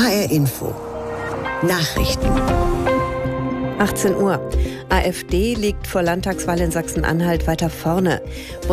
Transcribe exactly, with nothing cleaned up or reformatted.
H R Info. Nachrichten. achtzehn Uhr. AfD liegt vor Landtagswahl in Sachsen-Anhalt weiter vorne.